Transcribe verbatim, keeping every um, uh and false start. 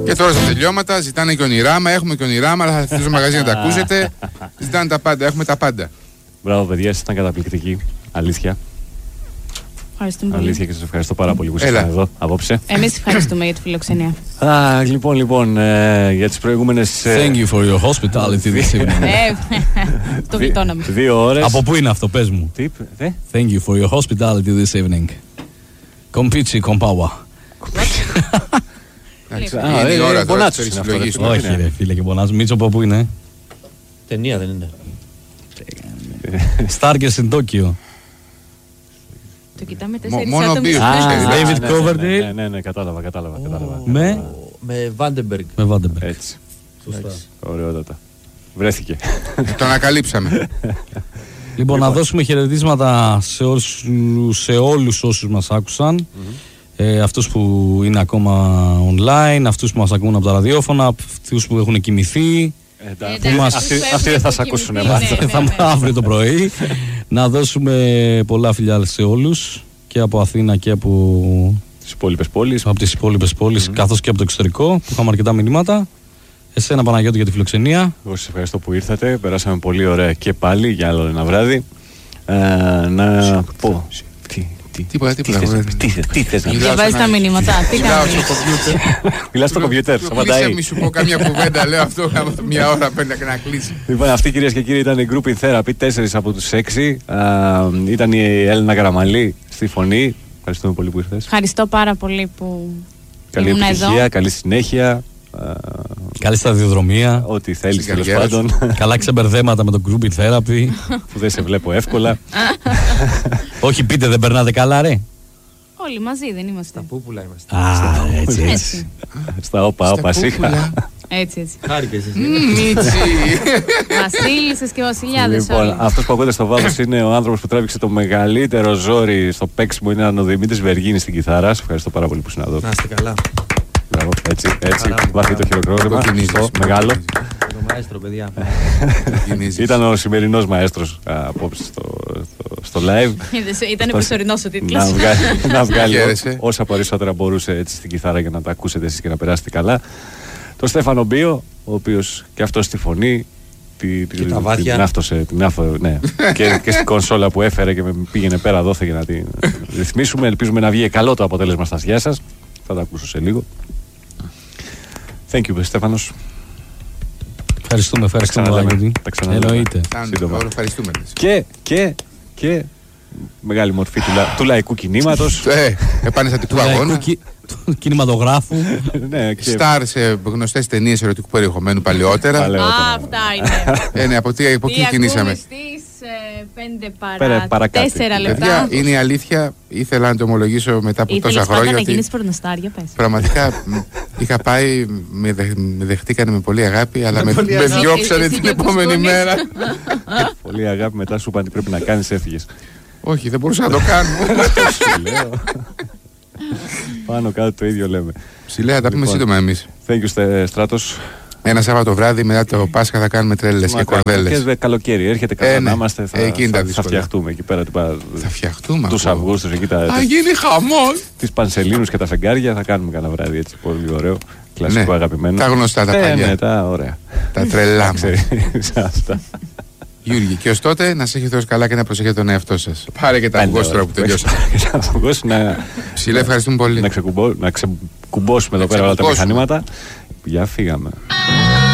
Και τώρα στα τελειώματα ζητάνε και ονειράμα. Έχουμε και ονειράμα, αλλά θα έρθετε στο μαγαζί να τα ακούσετε. Ζητάνε τα πάντα, έχουμε τα πάντα. Μπράβο, παιδιά, ήταν καταπληκτική. Αλήθεια. Ευχαριστούμε Αλήθεια πολύ. και σας ευχαριστώ πάρα πολύ που ήσασταν εδώ απόψε. Εμείς ευχαριστούμε για τη φιλοξενία. Α, λοιπόν, λοιπόν, ε, για τις προηγούμενες. Ε, Thank you for your hospitality this evening. Ε, το γλιτώναμε. Δύο ώρες. Από πού είναι αυτό, πες μου. Τι είπε, δε? Thank you for your hospitality this evening. Compizzi con Paua. Α, Είναι η ε, ώρα ε, τώρα Μπονάτσος της είναι αυτό, συλλογής. ρε. Όχι, ρε φίλε και πονάς. Μίτσο από πού είναι. Ταινία δεν είναι. Στάρκες στην Τόκιο. Το κοιτάμε Μο- τέσσερις μόνο άτομοι μπύρ. στους Α, δύο. David ναι, Coverdale. ναι, ναι, ναι, ναι, κατάλαβα, κατάλαβα, κατάλαβα. Με, Με Βάντεμπεργκ. με Βάντεμπεργκ. Έτσι, Σωστά. ωραιότατα. Βρέθηκε. Το ανακαλύψαμε. Λοιπόν, να δώσουμε χαιρετίσματα σε, όσους, σε όλους όσους μας άκουσαν. Ε, αυτούς που είναι ακόμα online, αυτούς που μας ακούν από τα ραδιόφωνα, αυτούς που έχουν κοιμηθεί. Εντάξει, Εντάξει, μας- αυτοί, αυτούς που αυτοί δεν θα έχουν σε ακούσουν κοιμηθεί, εμάς. ναι, ναι. Θα είμαι αύριο το πρωί. Να δώσουμε πολλά φιλιά σε όλους και από Αθήνα και από, Τις υπόλοιπες πόλεις. από τις υπόλοιπες πόλεις, καθώς και από το εξωτερικό που είχαμε αρκετά μηνύματα. Εσένα, Παναγιώτη, για τη φιλοξενία. Εγώ σας ευχαριστώ που ήρθατε. Περάσαμε πολύ ωραία και πάλι για άλλο ένα βράδυ. Ε, να πω. Τι, τι, Τίποτα, τι τίποτα. θες να εγώ πεις, δεν- τι θες, τι θες να πεις. Μιλάω Διαβάζει σαν τα να- μηνύματα. Τι Μιλάω κάνεις. στο κομπιούτερ. Μιλάς στο κομπιούτερ, Κλείσε, σταματάει. μη σου πω καμιά κουβέντα, λέω αυτό. Γάμο το μια ώρα πέντε και να κλείσει. Λοιπόν, αυτή, κυρίες και κύριοι, ήταν η Group in Therapy, τέσσερις από τους έξι. Α, ήταν η Έλληνα Καραμαλή στη φωνή. Ευχαριστούμε πολύ που ήρθες. Ευχαριστώ πάρα πολύ που Καλή ήμουν επιτυχία, εδώ. καλή συνέχεια. Α, Καλή σταδιοδρομία. ό,τι θέλεις Στην τέλος καριέρα πάντων. Καλά ξεμπερδέματα με το grouping therapy. Που δεν σε βλέπω εύκολα. Όχι, πείτε, δεν περνάτε καλά, ρε. Όλοι μαζί δεν είμαστε. Τα πούπουλα είμαστε. Α, έτσι, έτσι. Έτσι, Στα όπα, όπα, Στα σίχα. πούπουλα. έτσι. έτσι. Χάρηκες εσύ. Μίτσι. Βασίλισσες και βασιλιάδες Λοιπόν, όλοι. αυτό που ακούτε στο βάθος είναι ο άνθρωπος που τράβηξε το μεγαλύτερο ζόρι στο παίξιμο. Είναι ο Δημήτρης Βεργίνης στην κιθάρα. Σας ευχαριστώ πάρα πολύ που ήσουν εδώ. Να είστε καλά. Μπράβο, έτσι, έτσι. Χαρά μου. Βάθη το χειροκρότημα. Το κινείζεις. Στο μεγάλο. Το μαέστρο, παιδιά. Κινείζεις. Ήταν ο σημερινός μαέστρος α, απόψε στο, στο, στο live. Είδες, Ήταν προσωρινός ο να τίτλος. βγάλει, να βγάλει Χαίρεσαι. όσα περισσότερα μπορούσε έτσι στην κιθάρα για να τα ακούσετε εσείς και να περάσετε καλά. Το Στέφανο Μπίο, ο οποίος και αυτός στη φωνή τη, τη, Και τα την βάθια. άφτωσε, την άφω, ναι. και, και στην κονσόλα που έφερε και με πήγαινε πέρα δόθε για να την ρυθμίσουμε. Ελπίζουμε να βγει καλό το αποτέλεσμα στα αυτιά σας. Θα τα ακούσω σε λίγο. Thank you, Στέφανος. Ευχαριστούμε, ευχαριστούμε, ξαναλέμε. Παναγιώτη. Τα ξαναλέμε. Εννοείται. Φτάνουμε, σύντομα. τώρα ευχαριστούμε. Και, και, και μεγάλη μορφή του, λα- του λαϊκού κινήματος. Ε, επαναστατικού Του λαϊκού αγώνα. κι- του κινηματογράφου. ναι, και Στάρ σε γνωστές ταινίες ερωτικού περιεχομένου παλαιότερα. παλαιότερα. Α, αυτά είναι. Ε, ναι, από τι- από Τι εκεί ακούμε κινήσαμε. στις ε, πέντε Πέρα- παρά παρακάτω. τέσσερα Παιδιά, λεπτά. είναι η αλήθεια. Ήθελα να το ομολογήσω μετά από Ήθελες τόσα πάντα χρόνια. να Ότι γίνεις πορνοστάρια, πες. πραγματικά μ, είχα πάει, με, δεχ, με δεχτήκανε με πολύ αγάπη, αλλά με, πολύ με αγάπη. διώξανε Εσύ την και τους επόμενη γονείς. μέρα. Πολύ αγάπη, μετά σου είπαν τι πρέπει να κάνεις, έφυγες. Όχι, δεν μπορούσα να το κάνω. Σου λέω. Πάνω κάτω το ίδιο λέμε. Ψηλέ, θα τα πούμε Λοιπόν. σύντομα εμείς. Thank you, Στε- Στράτος. Ένα Σάββατο βράδυ μετά το Πάσχα θα κάνουμε τρέλες και Μακάρι. κορδέλες. Και καλοκαίρι, έρχεται καλά Ε, να ναι. είμαστε. Θα, Εκεί είναι τα θα, θα δύσκολα. φτιαχτούμε εκεί πέρα. Θα φτιαχτούμε. Τους ακούω. Αυγούστους, εκεί τα, Θα γίνει χαμός. τις πανσελίνους και τα φεγγάρια θα κάνουμε κανένα βράδυ έτσι πολύ ωραίο. Κλασικό Ναι, αγαπημένο. τα γνωστά, τα Ε, παλιά. Ναι, τα ωραία. Τα τρελά μας. Ξέρεις, αυτά. Γιώργη, και ως τότε να σε έχει Θεός καλά και να προσέχετε τον εαυτό σας. Πάρε και τα Πέντε αυγός τώρα ώρες. που τελειώσαμε. Τα αυγός να, Ψηλέ, ευχαριστούμε πολύ. να, ξεκουμπώ, να ξεκουμπώσουμε εδώ Να πέρα όλα τα ξεκουμπώσουμε. μηχανήματα. Για φύγαμε.